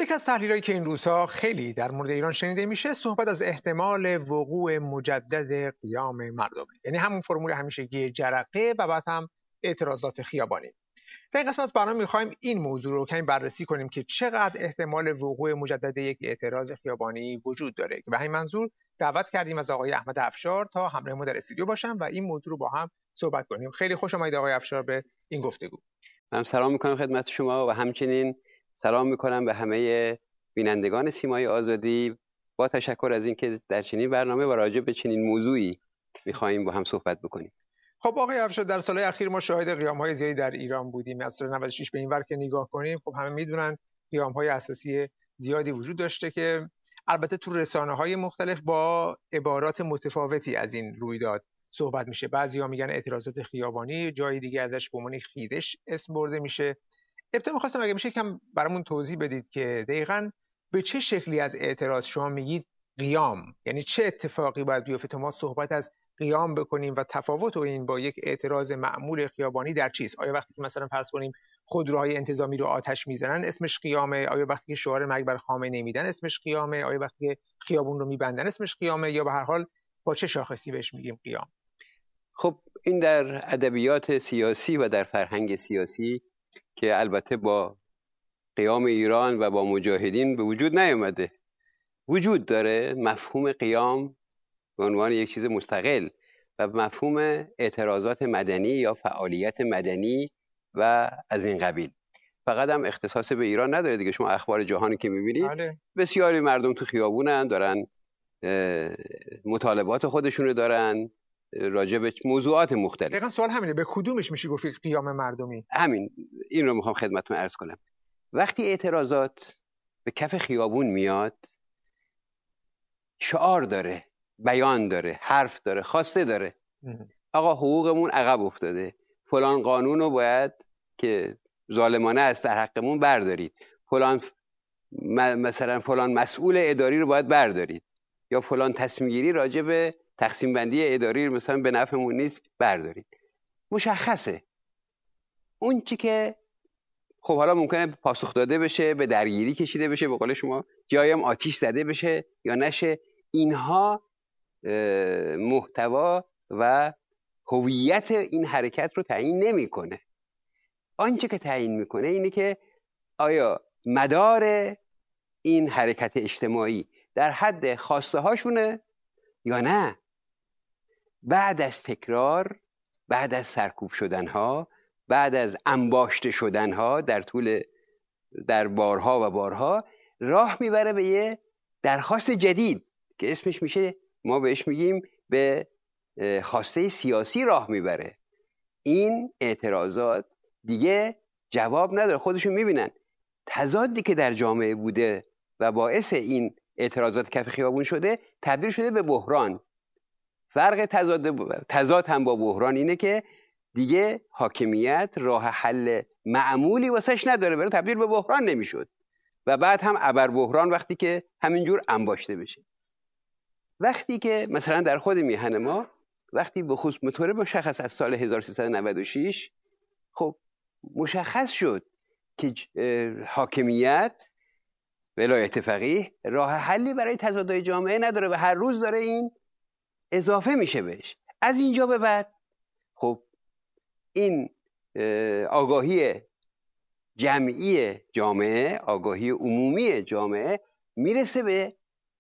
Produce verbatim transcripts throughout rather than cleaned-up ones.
یک از تحلیلایی که این روزها خیلی در مورد ایران شنیده میشه صحبت از احتمال وقوع مجدد قیام مردمه، یعنی همون فرمول همیشگی جرقه و بعد هم اعتراضات خیابانی. در این قسمت از برنامه میخوایم این موضوع رو کمی بررسی کنیم که چقدر احتمال وقوع مجدد یک اعتراض خیابانی وجود داره که به همین منظور دعوت کردیم از آقای احمد افشار تا همراه ما در استودیو باشن و این موضوع رو با هم صحبت کنیم. خیلی خوش آمدید آقای افشار به این گفتگو. من سلام میکنم خدمت شما و همچنین سلام میکنم به همه بینندگان سیمای آزادی، با تشکر از اینکه در چنین برنامه و راجع به چنین موضوعی میخوایم با هم صحبت بکنیم. خب آقای افشار، در سالهای اخیر ما شاهد قیام‌های زیادی در ایران بودیم. از سال نود و شش به این ور که نگاه کنیم، خب همه میدونن قیام‌های اساسی زیادی وجود داشته که البته تو رسانه‌های مختلف با عبارات متفاوتی از این رویداد صحبت میشه. بعضی‌ها میگن اعتراضات خیابانی، جای دیگه ازش به عنوان خیدش اسم برده میشه. ابتدا می‌خواستم اگه میشه یکم برامون توضیح بدید که دقیقاً به چه شکلی از اعتراض شما میگید قیام، یعنی چه اتفاقی باید بیفته تا ما صحبت از قیام بکنیم و تفاوت این با یک اعتراض معمول خیابانی در چیست؟ آیا وقتی که مثلا فرض کنیم خودروهای انتظامی رو آتش میزنن اسمش قیامه؟ آیا وقتی که شعار مرگ بر خامنه‌ای میدن اسمش قیامه؟ آیا وقتی که خیابون رو میبندن اسمش قیامه؟ یا به هر حال با چه شاخصی بهش میگیم قیام؟ خب این در ادبیات سیاسی و در فرهنگ سیاسی که البته با قیام ایران و با مجاهدین به وجود نیامده، وجود داره مفهوم قیام به عنوان یک چیز مستقل و مفهوم اعتراضات مدنی یا فعالیت مدنی و از این قبیل. فقط هم اختصاص به ایران نداره دیگه. شما اخبار جهانی که میبینید بله. بسیاری مردم تو خیابونن، دارن مطالبات خودشونو دارن راجع به موضوعات مختلف. دقیقاً سوال همینه، به کدومش میشه گفت قیام مردمی؟ همین این رو میخوام خدمتتون عرض کنم. وقتی اعتراضات به کف خیابون میاد، شعار داره، بیان داره، حرف داره، خواسته داره. آقا حقوقمون عقب افتاده، فلان قانون رو باید که ظالمانه است در حقمون بردارید، فلان مثلا فلان مسئول اداری رو باید بردارید، یا فلان تصمیم گیری راجع به تقسیم بندی اداری رو مثلا به نفعمون نیست بردارید. مشخصه اون چی که خب حالا ممکنه پاسخ داده بشه، به درگیری کشیده بشه، به قول شما جایی هم آتیش زده بشه یا نشه، اینها محتوا و هویت این حرکت رو تعیین نمیکنه. آنچه که تعیین میکنه اینه که آیا مدار این حرکت اجتماعی در حد خواسته هاشونه یا نه. بعد از تکرار، بعد از سرکوب شدن ها، بعد از انباشته شدن ها در طول در بارها و بارها، راه میبره به یه درخواست جدید که اسمش میشه، ما بهش میگیم به خواسته سیاسی راه میبره. این اعتراضات دیگه جواب نداره. خودشون میبینن تضادی که در جامعه بوده و باعث این اعتراضات کف خیابون شده تبدیل شده به بحران. فرق تضاد تضاد هم با بحران اینه که دیگه حاکمیت راه حل معمولی واسش نداره، برای تبدیل به بحران نمیشد و بعد هم ابر بحران وقتی که همینجور انباشته بشه. وقتی که مثلا در خود میهن ما وقتی به خصوص مطور مشخص از سال هزار و سیصد و نود و شش خب مشخص شد که حاکمیت ولایت فقیه راه حلی برای تضادهای جامعه نداره و هر روز داره این اضافه میشه بهش. از اینجا به بعد خب این آگاهی جمعی جامعه، آگاهی عمومی جامعه میرسه به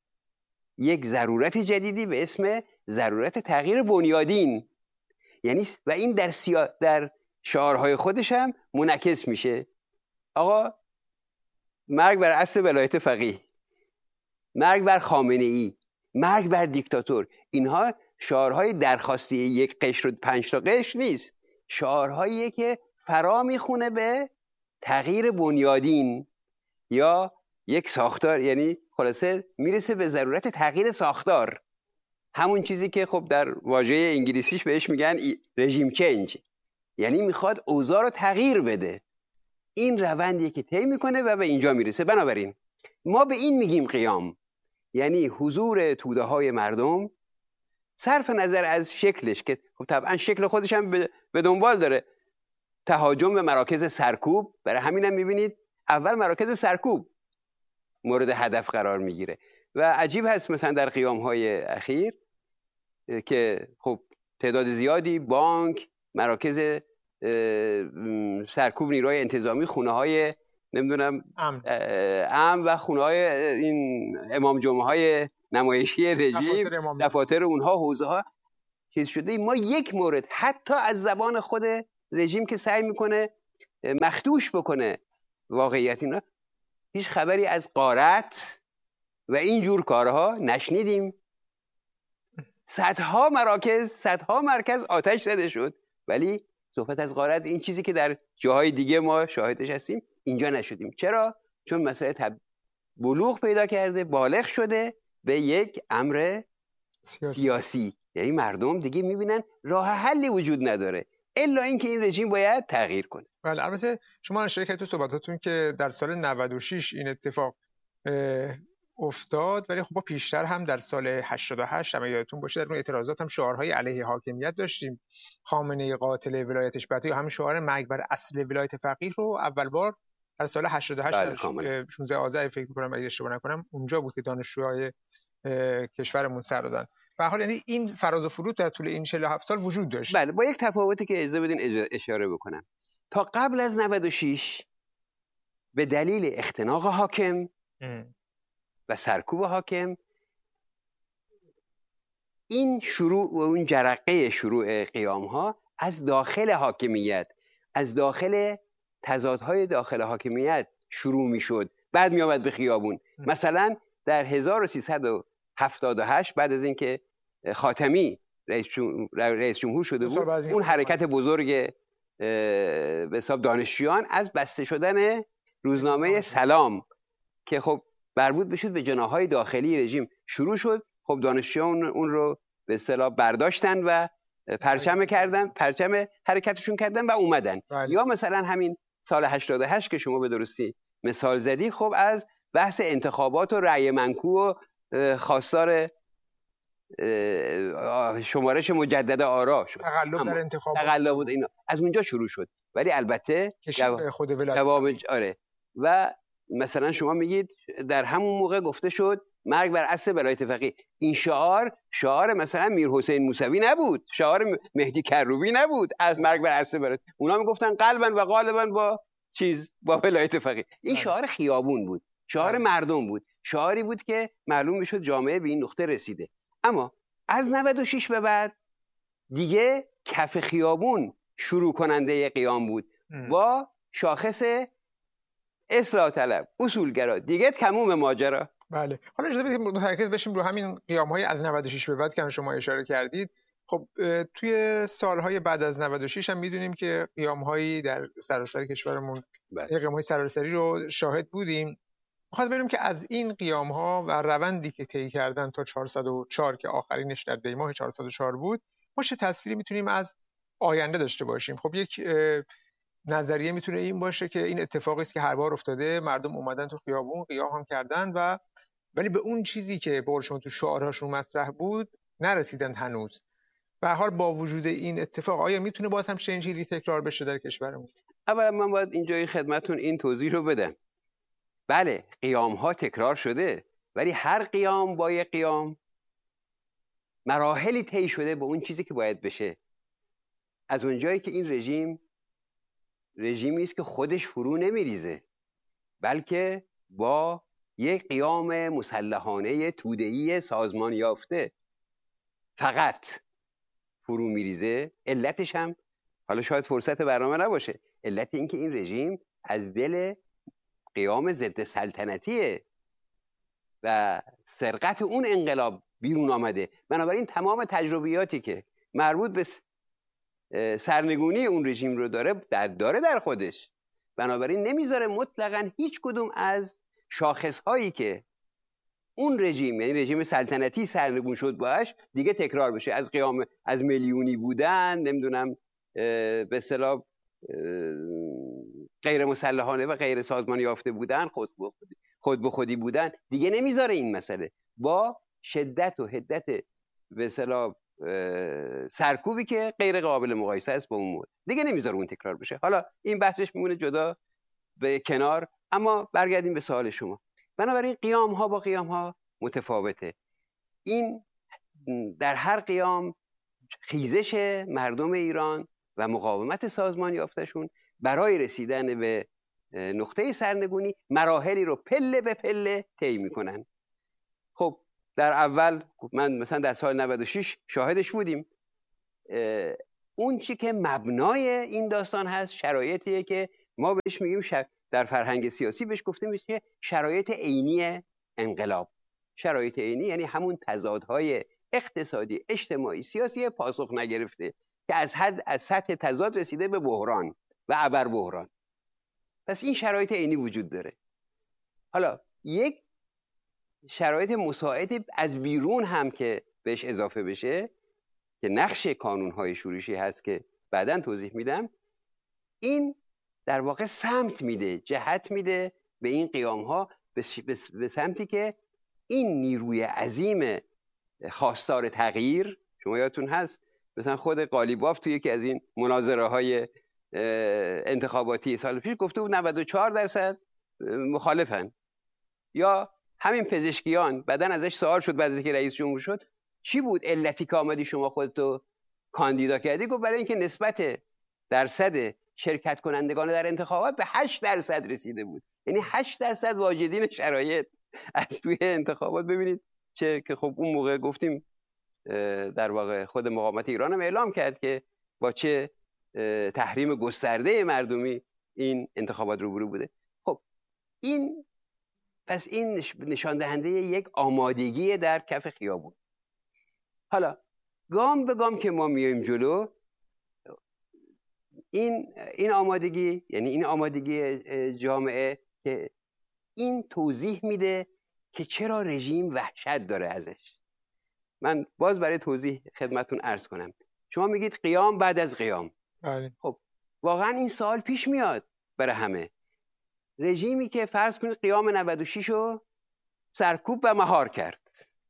یک ضرورت جدیدی به اسم ضرورت تغییر بنیادین. یعنی و این در سیا... در شعارهای خودش هم منعکس میشه. آقا مرگ بر اصل ولایت فقیه، مرگ بر خامنه ای، مرگ بر دیکتاتور، اینها شعارهای درخواستی یک قشر و پنج تا قشر نیست، شعارهاییه که فرا میخونه به تغییر بنیادین یا یک ساختار. یعنی خلاصه میرسه به ضرورت تغییر ساختار، همون چیزی که خب در واژه انگلیسیش بهش میگن رژیم چنج، یعنی میخواد اوضاع رو تغییر بده. این روندیه که طی میکنه و به اینجا میرسه. بنابراین ما به این میگیم قیام، یعنی حضور توده های مردم صرف نظر از شکلش که خب طبعا شکل خودش هم به دنبال داره، تهاجم به مراکز سرکوب. برای همین هم میبینید اول مراکز سرکوب مورد هدف قرار میگیره. و عجیب هست مثلا در قیام‌های اخیر که خب تعداد زیادی بانک، مراکز سرکوب نیروهای انتظامی، خونه های نمیدونم امن و خونه های این امام جمعه های نمایشی رژیم، دفاتر اونها، حوزه ها چیز شده. ما یک مورد حتی از زبان خود رژیم که سعی میکنه مخدوش بکنه واقعیت اینا، هیچ خبری از غارت و این جور کارها نشنیدیم. صدها مراکز، صدها مرکز آتش زده شد، ولی صحبت از غارت، این چیزی که در جاهای دیگه ما شاهدش هستیم، اینجا نشدیم. چرا؟ چون مسئله تب... بلوغ پیدا کرده، بالغ شده به یک امر سیاسی, سیاسی. یعنی مردم دیگه میبینن راه حلی وجود نداره الا اینکه این رژیم باید تغییر کنه. بله، البته شما اشاره کردید تو صحبتاتون که در سال نود و شش این اتفاق افتاد، ولی خب ما پیشتر هم در سال هشتاد و هشت هم یادتون باشه در اون اعتراضات هم شعارهای علیه حاکمیت داشتیم. خامنه‌ای قاتل ولایتش بده، یا همین شعار مرگ بر اصل ولایت فقیه رو اول بار در سال هشتاد و هشت شانزده آذر فکر می‌کنم اگه اشتباه نکنم اونجا بود که دانشجوهای کشورمون سر دادن. به هر حال یعنی این فراز و فرود در طول این چهل و هفت سال وجود داشت. بله، با یک تفاوتی که اجازه بدین اشاره بکنم. تا قبل از نود و شش به دلیل اختناق حاکم ام. و سرکوب حاکم، این شروع و اون جرقه شروع قیام ها از داخل حاکمیت، از داخل تضادهای داخل حاکمیت شروع می شد، بعد می آمد به خیابون. ام. مثلا در هزار و سیصد و هفتاد و هشت بعد از اینکه خاتمی رئیس جمهور شده بود، اون حرکت بزرگ به حساب دانشجویان از بسته شدن روزنامه سلام که خب مربوط بشد به جناحهای داخلی رژیم شروع شد. خب دانشجویان اون رو به اصطلاح برداشتن و پرچم کردن، پرچم حرکتشون کردن و اومدن. بله. یا مثلا همین سال هشتاد و هشت که شما به درستی مثال زدید، خب از بحث انتخابات و رأی منکو و خواستار شمارش مجدد آرا شد، تقلب در انتخابات، تقلب بود، اینا از اونجا شروع شد. ولی البته جواب خود ولایت آره. و مثلا شما میگید در همون موقع گفته شد مرگ بر اصل ولایت فقیه. این شعار شعار مثلا میر حسین موسوی نبود، شعار مهدی کروبی نبود از مرگ بر اصل ولایت. اونا میگفتن قلبا و غالبا با چیز با ولایت فقیه. این شعار خیابون بود، شعار مردم بود، شعاری بود که معلوم میشد جامعه به این نقطه رسیده. اما از نود و شش به بعد دیگه کف خیابون شروع کننده قیام بود با شاخص اصلاح طلب، اصولگرا، دیگه تموم ماجرا. بله، حالا اجازه بدید متمرکز بشیم رو همین قیام‌های از نود و شش به بعد که شما اشاره کردید. خب توی سالهای بعد از نود و شش هم میدونیم که قیام‌هایی در سراسر کشورمون، قیام‌های سراسری رو شاهد بودیم. می‌خوام ببینیم که از این قیام‌ها و روندی که طی کردن تا چهارصد و چهار که آخرینش در دی ماه چهارصد و چهار بود، ما چه تصویری میتونیم از آینده داشته باشیم؟ خب یک نظریه میتونه این باشه که این اتفاقی است که هر بار افتاده، مردم اومدن تو خیابون قیام هم کردن و ولی به اون چیزی که به قول شما تو شعارهاشون مطرح بود نرسیدن هنوز. به هر حال با وجود این اتفاق آیا میتونه باز هم چنین چیزی تکرار بشه در کشورمون؟ اولا من باید اینجای خدمتتون این توضیح رو بدم. بله، قیام ها تکرار شده، ولی هر قیام با یک قیام مراحلی طی شده به اون چیزی که باید بشه. از اونجایی که این رژیم رژیمی است که خودش فرو نمیریزه، بلکه با یک قیام مسلحانه توده‌ای سازمان یافته فقط فرو میریزه. علتش هم حالا شاید فرصت برنامه نباشه، علت این که این رژیم از دل قیام ضد سلطنتیه و سرقت اون انقلاب بیرون آمده. بنابراین تمام تجربیاتی که مربوط به سرنگونی اون رژیم رو داره در داره در خودش، بنابراین نمیذاره مطلقاً هیچ کدوم از شاخصهایی که اون رژیم، یعنی رژیم سلطنتی سرنگون شد باش، دیگه تکرار بشه. از قیام از میلیونی بودن، نمیدونم به اصطلاح غیر مسلحانه و غیر سازمانی یافته بودن، خود به خودی خود به خودی بودن، دیگه نمیذاره این مسئله با شدت و حدت به اصطلاح سرکوبی که غیر قابل مقایسه است با اون موقع، دیگه نمیذاره اون تکرار بشه. حالا این بحثش میمونه جدا به کنار، اما برگردیم به سوال شما. بنابراین قیام ها با قیام ها متفاوته. این در هر قیام خیزش مردم ایران و مقاومت سازمان یافتشون برای رسیدن به نقطه سرنگونی مراحلی رو پله به پله طی میکنن. خب در اول من مثلا در سال نود و شش شاهدش بودیم. اون چی که مبنای این داستان هست شرایطیه که ما بهش میگیم شر... در فرهنگ سیاسی بهش گفته میشه شرایط عینی انقلاب. شرایط عینی یعنی همون تضادهای اقتصادی، اجتماعی، سیاسی پاسخ نگرفته که از حد از سطح تضاد رسیده به بحران و ابر بحران. پس این شرایط عینی وجود داره. حالا یک شرایط مساعد از بیرون هم که بهش اضافه بشه که نقش کانون‌های شورشی هست که بعداً توضیح میدم، این در واقع سمت میده، جهت میده به این قیام‌ها به سمتی که این نیروی عظیم خواستار تغییر، شما یادتون هست مثلا خود قالیباف توی یکی از این مناظره‌های انتخاباتی سال پیش گفته بود نود و چهار درصد مخالفن. یا همین پزشکیان بعداً ازش سوال شد بعد از اینکه رئیس جمهور شد چی بود علتی که آمدی شما خودتو کاندیدا کردی؟ گفت برای اینکه نسبت درصد شرکت کنندگان در انتخابات به هشت درصد رسیده بود. یعنی هشت درصد واجدین شرایط از توی انتخابات. ببینید چه که خب اون موقع گفتیم در واقع خود مقاومت ایران هم اعلام کرد که با چه تحریم گسترده مردمی این انتخابات روبرو بوده. خب این پس این نشان دهنده یک آمادگی در کف خیابون. حالا گام به گام که ما میایم جلو، این این آمادگی یعنی این آمادگی جامعه که این توضیح میده که چرا رژیم وحشت داره ازش. من باز برای توضیح خدمتون عرض کنم. شما میگید قیام بعد از قیام. بله. خب واقعا این سوال پیش میاد برای همه. رژیمی که فرض کنید قیام نود و شش رو سرکوب و مهار کرد،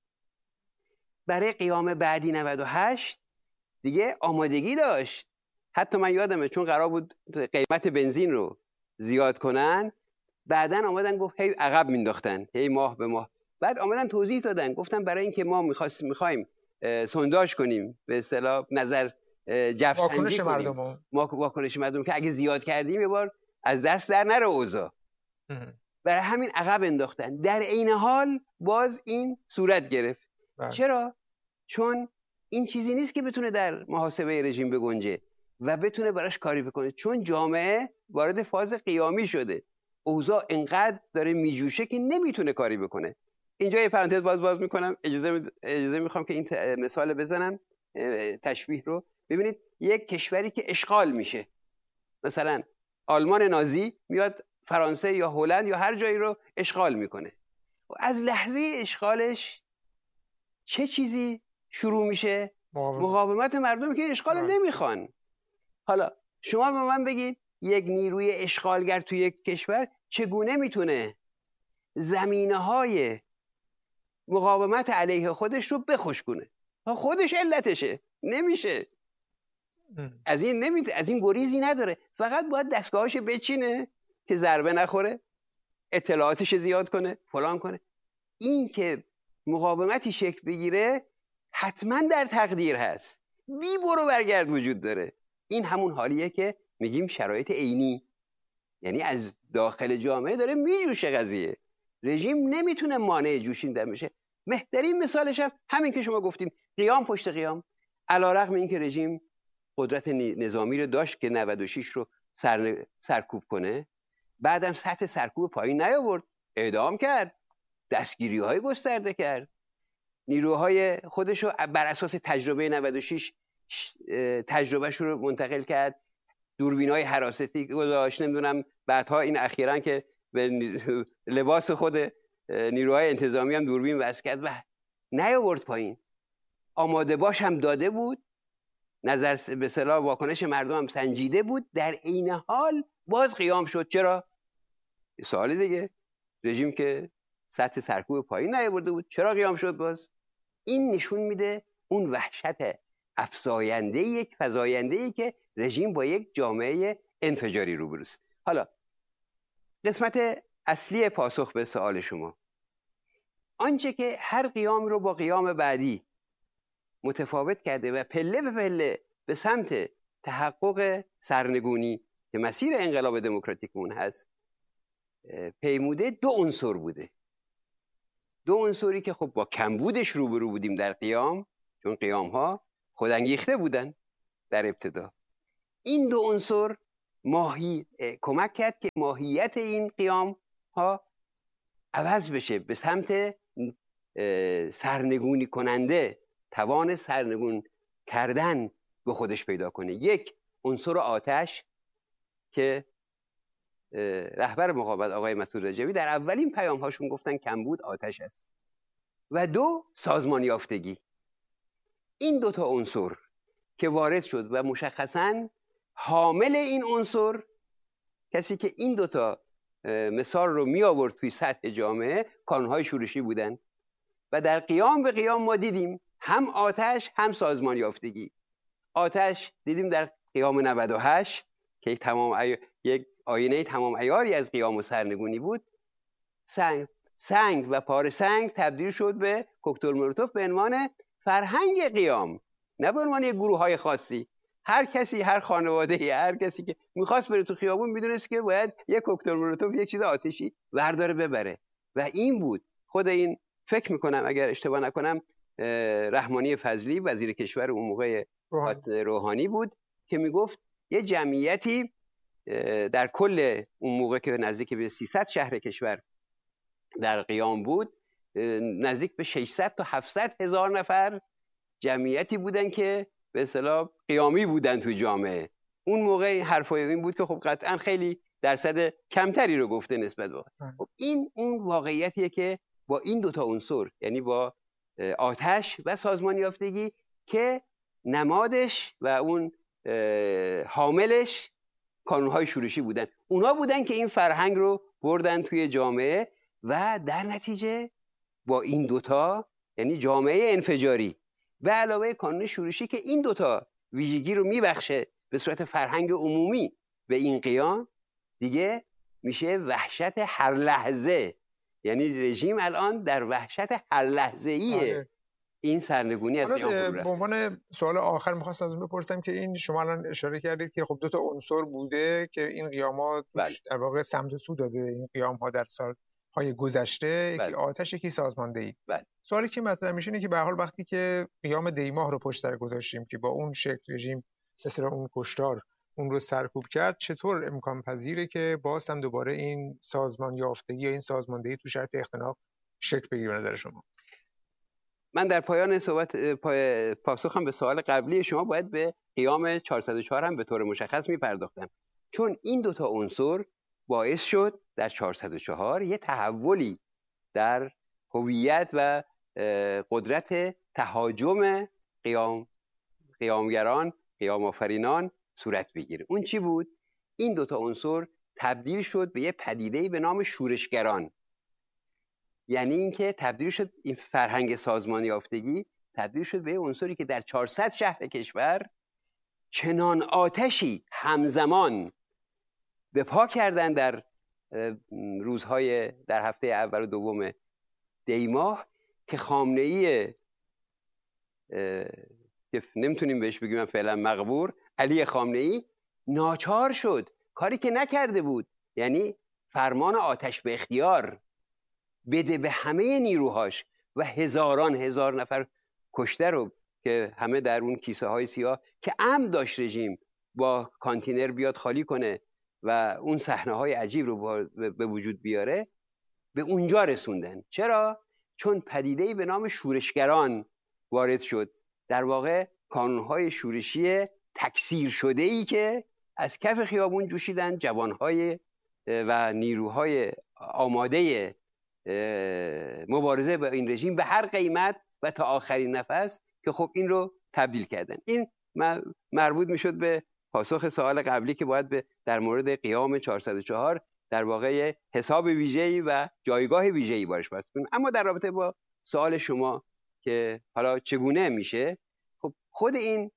برای قیام بعدی نود و هشت دیگه آمادگی داشت. حتی من یادمه چون قرار بود قیمت بنزین رو زیاد کنن، بعدن آمدن گفت هی عقب مینداختن، هی ماه به ماه. بعد آمدن توضیح دادن، گفتن برای اینکه ما می‌خواستیم می‌خوایم سونداژ کنیم، به اصطلاح نظر جفسنجی کنیم مردم. ما واکنش مردم که اگه زیاد کردیم یه بار از دست در نره اوضاع، برای همین عقب انداختن. در عین حال باز این صورت گرفت. بله. چرا؟ چون این چیزی نیست که بتونه در محاسبه رژیم بگنجه و بتونه براش کاری بکنه، چون جامعه وارد فاز قیامی شده، اوضاع انقدر داره میجوشه که نمیتونه کاری بکنه. اینجا یه پرانتز باز باز میکنم، اجازه اجازه میخوام که این مثال بزنم، تشبیه رو. ببینید یک کشوری که اشغال میشه، مثلا آلمان نازی میاد فرانسه یا هلند یا هر جایی رو اشغال میکنه، و از لحظه اشغالش چه چیزی شروع میشه؟ مقاومت, مقاومت مردمی که اشغال آه. نمیخوان. حالا شما به من بگید یک نیروی اشغالگر توی یک کشور چگونه میتونه زمینه‌های مقاومت علیه خودش رو بخشکونه؟ خودش علتشه، نمیشه. از این نمی... از این گریزی نداره، فقط باید دستگاهاش بچینه که ضربه نخوره، اطلاعاتش زیاد کنه، فلان کنه. این که مقاومتی شکل بگیره حتما در تقدیر هست، بی برو برگرد وجود داره. این همون حالیه که میگیم شرایط عینی، یعنی از داخل جامعه داره میجوشه قضیه. رژیم نمیتونه مانع جوشیدن بشه. بهترین مثالش هم همین که شما گفتین، قیام پشت قیام. علیرغم اینکه رژیم قدرت نظامی رو داشت که نود و شش رو سر... سرکوب کنه، بعدم سطح سرکوب پایین نیاورد، اعدام کرد، دستگیری های گسترده کرد، نیروهای خودش رو بر اساس تجربه نود و شش تجربهش رو منتقل کرد، دوربینای حراستی گذاشت، نمیدونم بعدها این اخیراً که به لباس خود نیروهای انتظامی هم دوربین وصل کرد و نیاورد پایین. آماده باش هم داده بود، نظر به اصطلاح واکنش مردم هم سنجیده بود، در عین حال باز قیام شد. چرا؟ سوال دیگه، رژیم که سطح سرکوب پایین نیاورده بود چرا قیام شد باز؟ این نشون میده اون وحشت افزاینده، یک فزاینده‌ای که رژیم با یک جامعه انفجاری روبروست. حالا قسمت اصلی پاسخ به سوال شما، آنچه که هر قیام رو با قیام بعدی متفاوت کرده و پله به پله به سمت تحقق سرنگونی که مسیر انقلاب دموکراتیکمون هست پیموده، دو عنصر بوده. دو عنصری که خب با کمبودش روبرو بودیم در قیام، چون قیام ها خودانگیخته بودن در ابتدا. این دو عنصر ماهی کمک کرد که ماهیت این قیام ها عوض بشه، به سمت سرنگونی کننده، توان سرنگون کردن به خودش پیدا کنه. یک عنصر آتش که رهبر مقاومت آقای مسعود رجبی در اولین پیام هاشون گفتن کمبود آتش است، و دو سازمان یافتگی. این دوتا عنصر که وارد شد و مشخصاً حامل این عنصر، کسی که این دوتا مثال رو می آورد توی سطح جامعه، کانونهای شورشی بودن. و در قیام به قیام ما دیدیم هم آتش هم سازمان یافتگی. آتش دیدیم در قیام نود و هشت که یک تمام ای... یک آینه تمام عیاری از قیام و سرنگونی بود. سنگ سنگ و پاره سنگ تبدیل شد به کوکتل مولوتوف به عنوان فرهنگ قیام، نه به عنوان یک گروه های خاصی. هر کسی، هر خانواده، هر کسی که میخواست بره تو خیابون میدونست که باید یک کوکتل مولوتوف، یک چیز آتشی ورداره ببره. و این بود خود این، فکر میکنم اگر اشتباه نکنم رحمانی فضلی وزیر کشور اون موقع روحانی بود که میگفت یه جمعیتی در کل اون موقع که نزدیک به سیصد شهر کشور در قیام بود، نزدیک به ششصد تا هفتصد هزار نفر جمعیتی بودن که به اصطلاح قیامی بودن توی جامعه. اون موقع حرفای این بود که خب قطعا خیلی درصد کمتری رو گفته نسبت به خب این اون واقعیتیه که با این دوتا عنصر، یعنی با آتش و سازمان یافتگی که نمادش و اون حاملش کانونهای شورشی بودن، اونا بودن که این فرهنگ رو بردن توی جامعه. و در نتیجه با این دوتا، یعنی جامعه انفجاری به علاوه کانون شورشی که این دوتا ویژگی رو میبخشه به صورت فرهنگ عمومی به این قیام، دیگه میشه وحشت هر لحظه. یعنی رژیم الان در وحشت هر لحظه ایه این سرنگونی از قیام فرو رفته. به عنوان سوال آخر می‌خواستم ازتون بپرسم که این شما الان اشاره کردید که خب دو تا عنصر بوده که این قیامات در واقع سمت سو داده این قیام‌ها در سال‌های گذشته، یکی آتش یکی سازماندهی. سوالی که مطرح میشه اینه که به هر حال وقتی که قیام دیماه رو پشت سر گذاشتیم که با اون شکل رژیم مثلا اون کشتار اون رو سرکوب کرد، چطور امکان پذیره که باز هم دوباره این سازمان یافتگی یا این سازماندهی تو شرط اختناق شکل بگیره به نظر شما؟ من در پایان صحبت پای پاسخم به سوال قبلی شما باید به قیام چهارصد و چهار هم به طور مشخص میپرداختم، چون این دوتا عنصر باعث شد در چهارصد و چهار یه تحولی در هویت و قدرت تهاجم قیام قیامگران، قیام آفرینان صورت بگیره. اون چی بود؟ این دوتا عنصر تبدیل شد به یه پدیده‌ای به نام شورشگران. یعنی اینکه تبدیل شد این فرهنگ سازمان یافتگی تبدیل شد به عنصری که در چهارصد شهر کشور چنان آتشی همزمان به پا کردن در روزهای در هفته اول و دوم دی ماه که خامنه‌ای که نمیتونیم بهش بگیم فعلا مقبور، علی خامنه‌ای ناچار شد کاری که نکرده بود، یعنی فرمان آتش به اختیار بده به همه نیروهاش و هزاران هزار نفر کشته رو که همه در اون کیسه های سیاه که امن داشت رژیم با کانتینر بیاد خالی کنه و اون صحنه های عجیب رو به وجود بیاره، به اونجا رسوندن. چرا؟ چون پدیده‌ای به نام شورشگران وارد شد، در واقع کانونهای شورشی تکثیر شده‌ای که از کف خیابون جوشیدن جوانهای و نیروهای آماده مبارزه با این رژیم به هر قیمت و تا آخرین نفس، که خب این رو تبدیل کردن. این مربوط میشد به پاسخ سوال قبلی که باید به در مورد قیام چهارصد و چهار در واقع حساب ویژه‌ای و جایگاه ویژه‌ای بارش بست. اما در رابطه با سوال شما که حالا چگونه میشه، خب خود این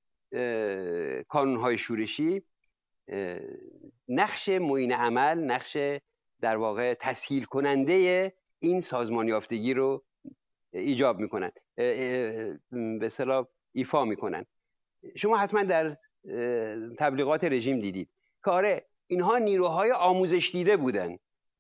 کانونهای شورشی نقش معین عمل، نقش در واقع تسهیل کننده این سازمان یافتگی رو ایجاب میکنن، به اصطلاح ایفا میکنن. شما حتما در تبلیغات رژیم دیدید که آره اینها نیروهای آموزش دیده بودن،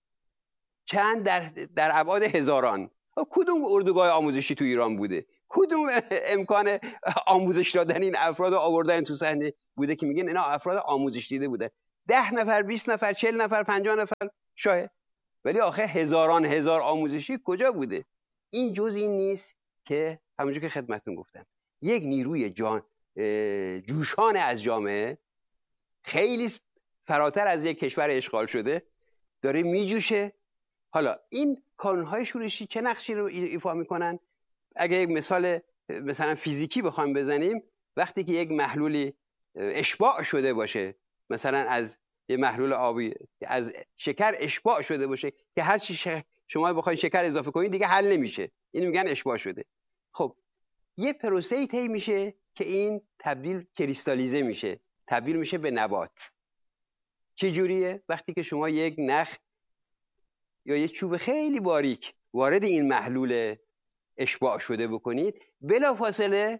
چند در در ابعاد هزاران. کدوم اردوگاه آموزشی تو ایران بوده؟ کدوم امکان آموزش دادن این افراد رو آوردن تو صحنه بوده که میگن اینا افراد آموزش دیده بودن؟ ده نفر، بیست نفر، چهل نفر، پنجاه نفر شاید، ولی آخه هزاران هزار آموزشی کجا بوده؟ این جز این نیست که همونجور که خدمتتون گفتم یک نیروی جان جوشان از جامعه، خیلی فراتر از یک کشور اشغال شده، داره میجوشه. حالا این کانون‌های شورشی چه نقشی رو ایفا میکنن؟ اگه یک مثال مثلا فیزیکی بخوایم بزنیم، وقتی که یک محلولی اشباع شده باشه، مثلا از یه محلول آبی از شکر اشباع شده باشه که هر چی شما بخواید شکر اضافه کنید دیگه حل نمیشه، اینو میگن اشباع شده. خب یه پروسه‌ای طی میشه که این تبدیل کریستالیزه میشه، تبدیل میشه به نبات. چه جوریه؟ وقتی که شما یک نخ یا یک چوب خیلی باریک وارد این محلول اشباع شده بکنید، بلافاصله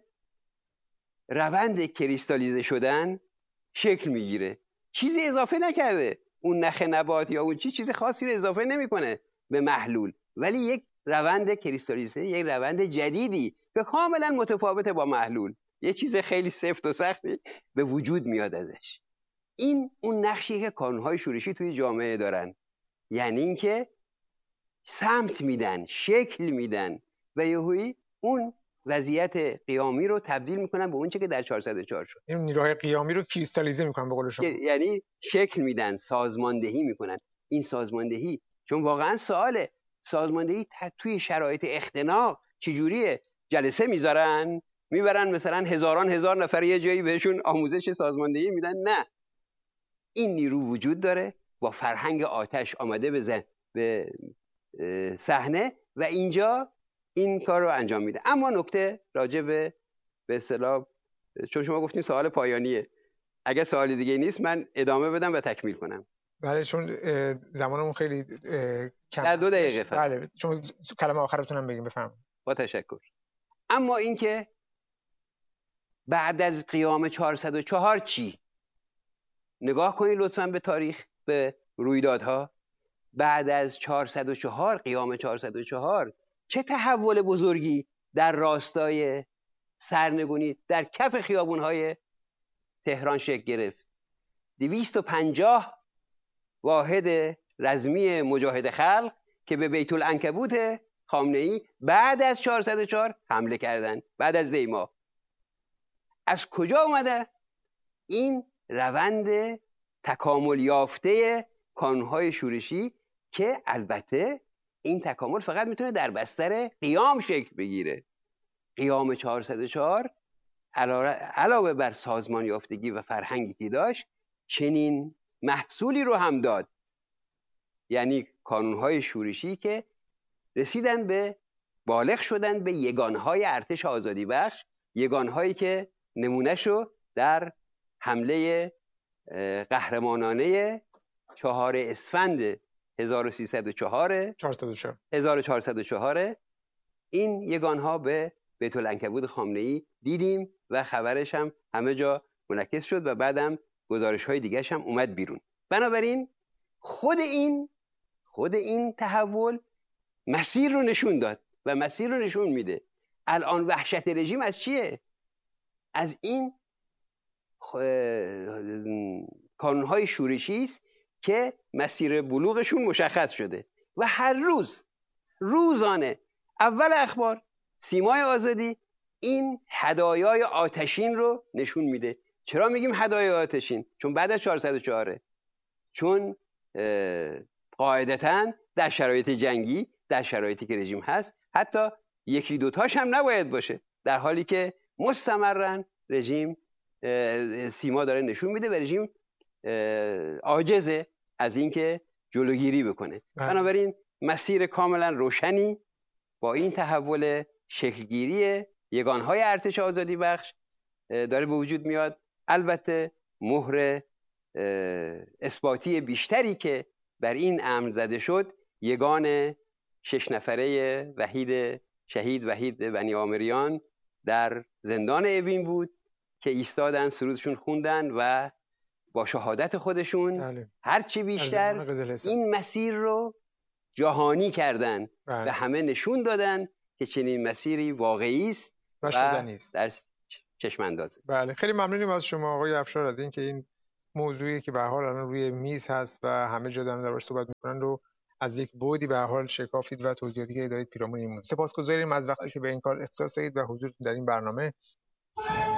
روند کریستالیزه شدن شکل میگیره. چیزی اضافه نکرده، اون نخ نبات یا اون چی چیز خاصی رو اضافه نمیکنه به محلول، ولی یک روند کریستالیزه، یک روند جدیدی که کاملا متفاوته با محلول، یه چیز خیلی سفت و سختی به وجود میاد ازش. این اون نقشی که کانون‌های شورشی توی جامعه دارن، یعنی اینکه سمت میدن، شکل میدن و یهویی اون وضعیت قیامی رو تبدیل میکنن به اون چه که در چهارصد و چهار شد. این نیروهای قیامی رو کریستالیزه میکنن به قول شما، یعنی شکل میدن، سازماندهی میکنن. این سازماندهی چون واقعا سواله، سازماندهی توی شرایط اختناق چجوریه؟ جلسه میذارن، میبرن مثلا هزاران هزار نفر یه جایی بهشون آموزش سازماندهی میدن؟ نه، این نیرو وجود داره، با فرهنگ آتش آمده به به صحنه و اینجا این کار رو انجام میده. اما نکته راجع به به اصطلاح، چون شما گفتین سوال پایانیه، اگر سوال دیگه نیست من ادامه بدم و تکمیل کنم. بله، چون زمانمون خیلی کم، در دو دقیقه فقط. بله، چون کلمه آخرتون هم بگیم. بفرمایید. با تشکر. اما اینکه بعد از قیام چهارصد و چهار چی؟ نگاه کنید لطفاً به تاریخ، به رویدادها. بعد از چهارصد و چهار، قیام چهارصد و چهار، چه تحول بزرگی در راستای سرنگونی در کف خیابون‌های تهران شکل گرفت. دویست و پنجاه واحد رزمی مجاهد خلق که به بیت العنکبوت خامنه‌ای بعد از چهارصد و چهار حمله کردند، بعد از دیما. از کجا اومده؟ این روند تکامل یافته کانون‌های شورشی که البته این تکامل فقط میتونه در بستر قیام شکل بگیره. قیام چهارصد و چهار علاوه بر سازمان یافتگی و فرهنگی که داشت، چنین محصولی رو هم داد، یعنی کانون‌های شورشی که رسیدن به بالغ شدن به یگانهای ارتش آزادی بخش، یگانهایی که نمونهشو در حمله قهرمانانه چهار اسفند هزار و سیصد و چهار هزار و چهارصد و چهار این یگانها به بیت العنکبوت خامنه‌ای دیدیم و خبرش هم همه جا منعکس شد و بعدم گزارش‌های دیگه‌ش هم اومد بیرون. بنابراین خود این خود این تحول مسیر رو نشون داد و مسیر رو نشون میده. الان وحشت رژیم از چیه؟ از این کانون‌های شورشی است که مسیر بلوغشون مشخص شده و هر روز روزانه اول اخبار سیمای آزادی این هدایای آتشین رو نشون میده. چرا میگیم هدایای آتشین؟ چون بعد از چهارصد و چهار، چون قاعدتاً در شرایط جنگی، در شرایطی که رژیم هست، حتی یکی دوتاش هم نباید باشه، در حالی که مستمرن رژیم سیما داره نشون میده و رژیم عاجزه از اینکه جلوگیری بکنه. بنابراین مسیر کاملا روشنی با این تحول شکلگیری یگانهای ارتش آزادی بخش داره به وجود میاد. البته مهر اثباتی بیشتری که بر این امر زده شد، یگان شش نفره وحید شهید وحید بنی عامریان در زندان اوین بود که ایستادن، سرودشون خوندن و با شهادت خودشون بله. هرچی بیشتر این مسیر رو جهانی کردن بله. و همه نشون دادن که چنین مسیری واقعی است و, و در چشم اندازه. بله، خیلی ممنونیم از شما آقای افشار که این موضوعی که به هر حال الان روی میز هست و همه جا دارن دربارش صحبت میکنن رو از یک بعدی به هر حال شکافید و توضیحاتی که دادید پیرامون این موضوع. سپاسگزاریم از وقتی که به این کار اختصاص دادید و حضورتون در این برنامه.